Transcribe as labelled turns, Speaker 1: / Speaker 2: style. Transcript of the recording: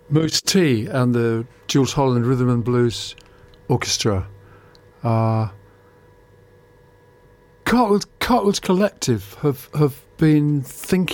Speaker 1: Moose T and the Jules Holland Rhythm and Blues Orchestra. Cartwoods Collective have been thinking